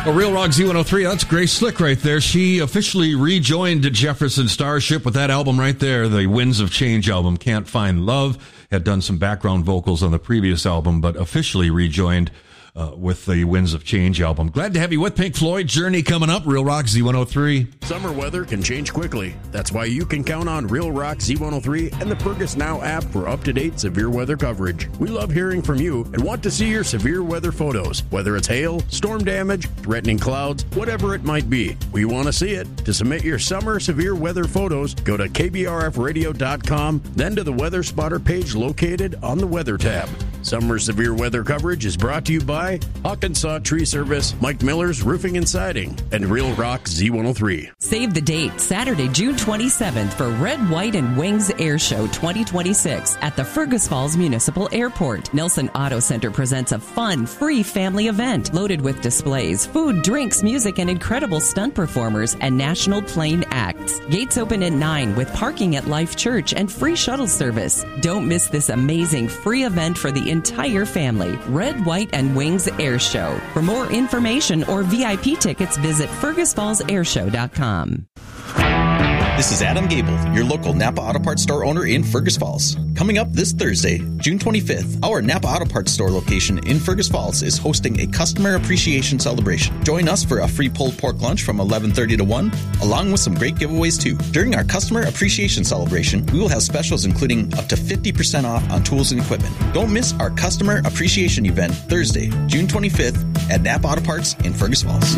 A Real Rock Z103, that's Grace Slick right there. She officially rejoined Jefferson Starship with that album right there, the Winds of Change album, Can't Find Love. Had done some background vocals on the previous album, but officially rejoined with the Winds of Change album. Glad to have you with Pink Floyd. Journey coming up, Real Rock Z103. Summer weather can change quickly. That's why you can count on Real Rock Z103 and the Fergus Now app for up-to-date severe weather coverage. We love hearing from you and want to see your severe weather photos, whether it's hail, storm damage, threatening clouds, whatever it might be. We want to see it. To submit your summer severe weather photos, go to kbrfradio.com, then to the Weather Spotter page located on the Weather tab. Summer severe weather coverage is brought to you by Hawkinsaw Tree Service, Mike Miller's Roofing and Siding, and Real Rock Z103. Save the date, Saturday, June 27th for Red, White, and Wings Air Show 2026 at the Fergus Falls Municipal Airport. Nelson Auto Center presents a fun, free family event loaded with displays, food, drinks, music, and incredible stunt performers and national plane acts. Gates open at 9 with parking at Life Church and free shuttle service. Don't miss this amazing free event for the entire family. Red, White, and Wings Air Show. For more information or VIP tickets, visit FergusFallsAirShow.com. This is Adam Gable, your local Napa Auto Parts store owner in Fergus Falls. Coming up this Thursday, June 25th, our Napa Auto Parts store location in Fergus Falls is hosting a customer appreciation celebration. Join us for a free pulled pork lunch from 11:30 to 1, along with some great giveaways too. During our customer appreciation celebration, we will have specials including up to 50% off on tools and equipment. Don't miss our customer appreciation event Thursday, June 25th at Napa Auto Parts in Fergus Falls.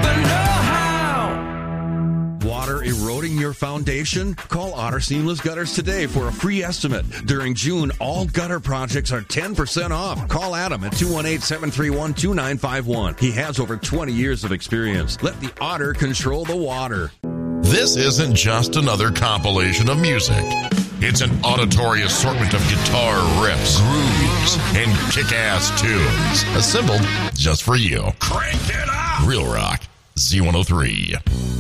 Water eroding your foundation? Call Otter Seamless Gutters today for a free estimate. During June, all gutter projects are 10% off. Call Adam at 218-731-2951. He has over 20 years of experience. Let the Otter control the water. This isn't just another compilation of music. It's an auditory assortment of guitar riffs, grooves, and kick-ass tunes. Assembled just for you. Crank it up! Real Rock Z103.